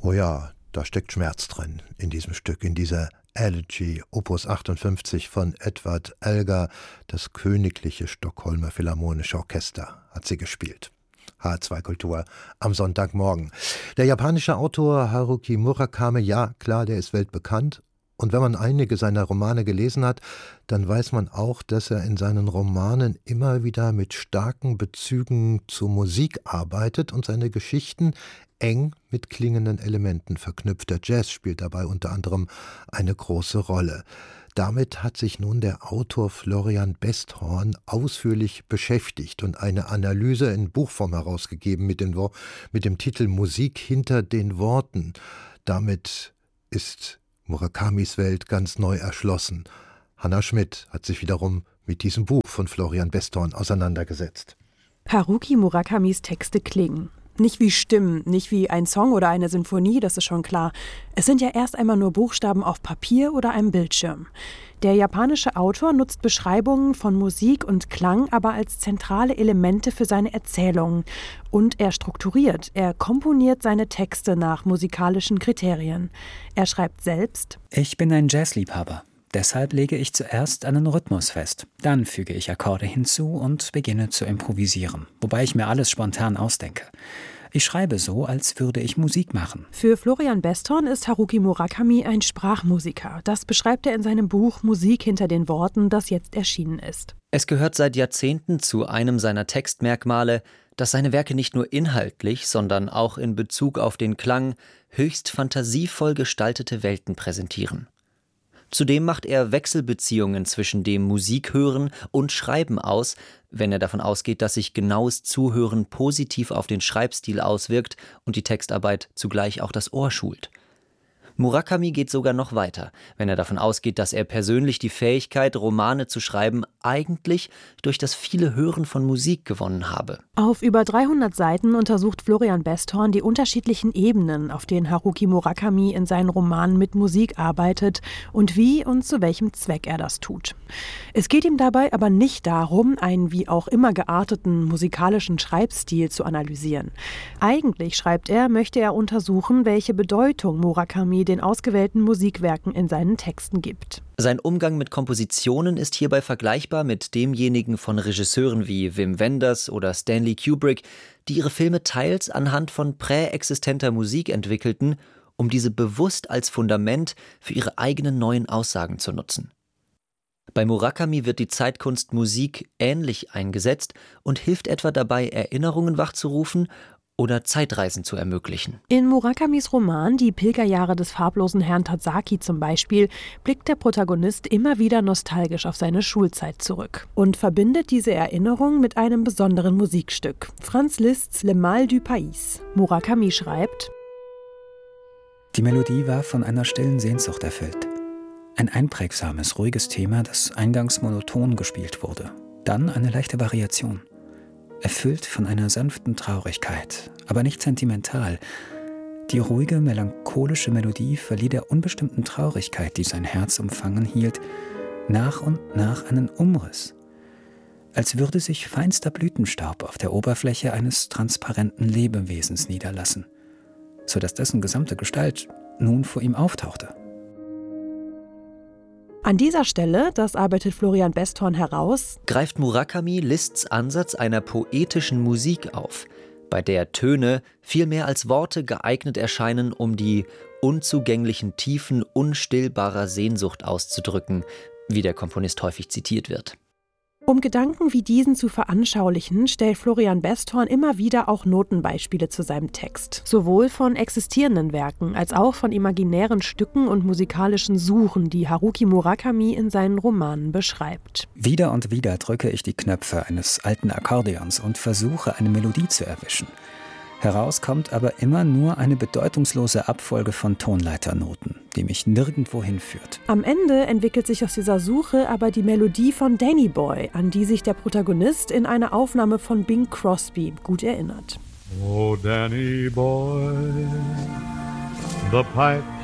Oh ja, da steckt Schmerz drin in diesem Stück, in dieser Elegy, Opus 58 von Edvard Elgar. Das Königliche Stockholmer Philharmonische Orchester hat sie gespielt. H2 Kultur am Sonntagmorgen. Der japanische Autor Haruki Murakami, ja klar, der ist weltbekannt. Und wenn man einige seiner Romane gelesen hat, dann weiß man auch, dass er in seinen Romanen immer wieder mit starken Bezügen zur Musik arbeitet und seine Geschichten eng mit klingenden Elementen verknüpft. Der Jazz spielt dabei unter anderem eine große Rolle. Damit hat sich nun der Autor Florian Besthorn ausführlich beschäftigt und eine Analyse in Buchform herausgegeben mit dem Titel Musik hinter den Worten. Damit ist Murakamis Welt ganz neu erschlossen. Hanna Schmidt hat sich wiederum mit diesem Buch von Florian Besthorn auseinandergesetzt. Haruki Murakamis Texte klingen. Nicht wie Stimmen, nicht wie ein Song oder eine Sinfonie, das ist schon klar. Es sind ja erst einmal nur Buchstaben auf Papier oder einem Bildschirm. Der japanische Autor nutzt Beschreibungen von Musik und Klang aber als zentrale Elemente für seine Erzählungen. Und er strukturiert, er komponiert seine Texte nach musikalischen Kriterien. Er schreibt selbst: Ich bin ein Jazzliebhaber. Deshalb lege ich zuerst einen Rhythmus fest. Dann füge ich Akkorde hinzu und beginne zu improvisieren, wobei ich mir alles spontan ausdenke. Ich schreibe so, als würde ich Musik machen. Für Florian Besthorn ist Haruki Murakami ein Sprachmusiker. Das beschreibt er in seinem Buch Musik hinter den Worten, das jetzt erschienen ist. Es gehört seit Jahrzehnten zu einem seiner Textmerkmale, dass seine Werke nicht nur inhaltlich, sondern auch in Bezug auf den Klang höchst fantasievoll gestaltete Welten präsentieren. Zudem macht er Wechselbeziehungen zwischen dem Musikhören und Schreiben aus, wenn er davon ausgeht, dass sich genaues Zuhören positiv auf den Schreibstil auswirkt und die Textarbeit zugleich auch das Ohr schult. Murakami geht sogar noch weiter, wenn er davon ausgeht, dass er persönlich die Fähigkeit, Romane zu schreiben, eigentlich durch das viele Hören von Musik gewonnen habe. Auf über 300 Seiten untersucht Florian Besthorn die unterschiedlichen Ebenen, auf denen Haruki Murakami in seinen Romanen mit Musik arbeitet und wie und zu welchem Zweck er das tut. Es geht ihm dabei aber nicht darum, einen wie auch immer gearteten musikalischen Schreibstil zu analysieren. Eigentlich, schreibt er, möchte er untersuchen, welche Bedeutung Murakami den ausgewählten Musikwerken in seinen Texten gibt. Sein Umgang mit Kompositionen ist hierbei vergleichbar mit demjenigen von Regisseuren wie Wim Wenders oder Stanley Kubrick, die ihre Filme teils anhand von präexistenter Musik entwickelten, um diese bewusst als Fundament für ihre eigenen neuen Aussagen zu nutzen. Bei Murakami wird die Zeitkunst Musik ähnlich eingesetzt und hilft etwa dabei, Erinnerungen wachzurufen oder Zeitreisen zu ermöglichen. In Murakamis Roman Die Pilgerjahre des farblosen Herrn Tazaki zum Beispiel blickt der Protagonist immer wieder nostalgisch auf seine Schulzeit zurück und verbindet diese Erinnerung mit einem besonderen Musikstück. Franz Liszt's Le Mal du Pays. Murakami schreibt: Die Melodie war von einer stillen Sehnsucht erfüllt. Ein einprägsames, ruhiges Thema, das eingangs monoton gespielt wurde. Dann eine leichte Variation. Erfüllt von einer sanften Traurigkeit, aber nicht sentimental. Die ruhige, melancholische Melodie verlieh der unbestimmten Traurigkeit, die sein Herz umfangen hielt, nach und nach einen Umriss. Als würde sich feinster Blütenstaub auf der Oberfläche eines transparenten Lebewesens niederlassen, sodass dessen gesamte Gestalt nun vor ihm auftauchte. An dieser Stelle, das arbeitet Florian Besthorn heraus, greift Murakami Liszt's Ansatz einer poetischen Musik auf, bei der Töne viel mehr als Worte geeignet erscheinen, um die unzugänglichen Tiefen unstillbarer Sehnsucht auszudrücken, wie der Komponist häufig zitiert wird. Um Gedanken wie diesen zu veranschaulichen, stellt Florian Besthorn immer wieder auch Notenbeispiele zu seinem Text. Sowohl von existierenden Werken als auch von imaginären Stücken und musikalischen Suchen, die Haruki Murakami in seinen Romanen beschreibt. Wieder und wieder drücke ich die Knöpfe eines alten Akkordeons und versuche, eine Melodie zu erwischen. Heraus kommt aber immer nur eine bedeutungslose Abfolge von Tonleiternoten, die mich nirgendwo hinführt. Am Ende entwickelt sich aus dieser Suche aber die Melodie von Danny Boy, an die sich der Protagonist in einer Aufnahme von Bing Crosby gut erinnert. Oh, Danny Boy, the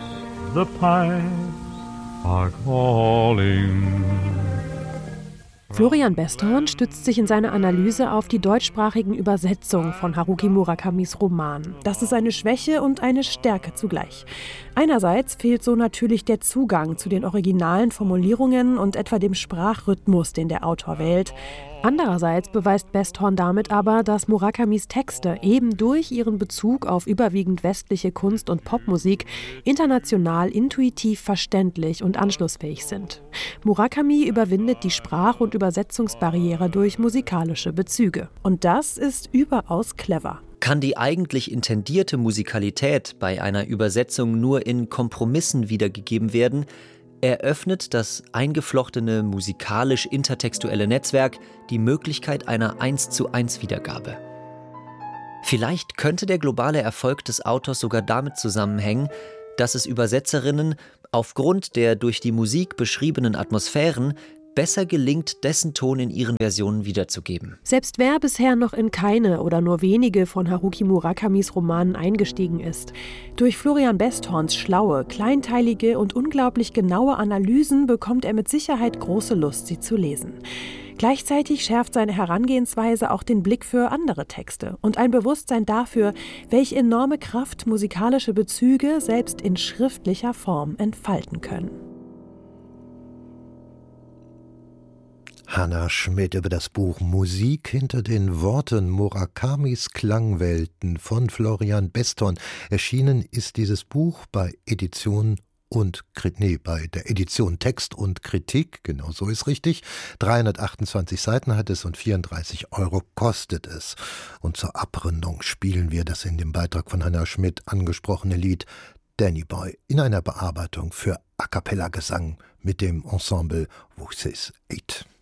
pipes are calling. Florian Besthorn stützt sich in seiner Analyse auf die deutschsprachigen Übersetzungen von Haruki Murakamis Roman. Das ist eine Schwäche und eine Stärke zugleich. Einerseits fehlt so natürlich der Zugang zu den originalen Formulierungen und etwa dem Sprachrhythmus, den der Autor wählt. Andererseits beweist Besthorn damit aber, dass Murakamis Texte eben durch ihren Bezug auf überwiegend westliche Kunst- und Popmusik international intuitiv verständlich und anschlussfähig sind. Murakami überwindet die Sprach- und Übersetzungsbarriere durch musikalische Bezüge. Und das ist überaus clever. Kann die eigentlich intendierte Musikalität bei einer Übersetzung nur in Kompromissen wiedergegeben werden, eröffnet das eingeflochtene musikalisch-intertextuelle Netzwerk die Möglichkeit einer 1:1 Wiedergabe. Vielleicht könnte der globale Erfolg des Autors sogar damit zusammenhängen, dass es Übersetzerinnen aufgrund der durch die Musik beschriebenen Atmosphären besser gelingt, dessen Ton in ihren Versionen wiederzugeben. Selbst wer bisher noch in keine oder nur wenige von Haruki Murakamis Romanen eingestiegen ist, durch Florian Besthorns schlaue, kleinteilige und unglaublich genaue Analysen bekommt er mit Sicherheit große Lust, sie zu lesen. Gleichzeitig schärft seine Herangehensweise auch den Blick für andere Texte und ein Bewusstsein dafür, welche enorme Kraft musikalische Bezüge selbst in schriftlicher Form entfalten können. Hannah Schmidt über das Buch Musik hinter den Worten, Murakamis Klangwelten von Florian Besthorn. Erschienen ist dieses Buch bei bei der Edition Text und Kritik, genau so ist richtig. 328 Seiten hat es und 34 € kostet es. Und zur Abrundung spielen wir das in dem Beitrag von Hannah Schmidt angesprochene Lied Danny Boy in einer Bearbeitung für A-cappella-Gesang mit dem Ensemble Voices 8.